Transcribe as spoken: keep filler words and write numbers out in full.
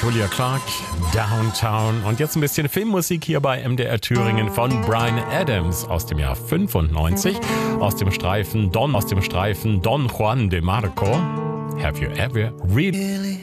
Julia Clark, Downtown. Und jetzt ein bisschen Filmmusik hier bei M D R Thüringen von Bryan Adams aus dem Jahr fünfundneunzig. Aus dem Streifen Don, aus dem Streifen Don Juan de Marco. Have you ever really